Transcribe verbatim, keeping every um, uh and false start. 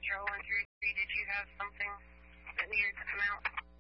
control in three three, did you have something that needed to come out?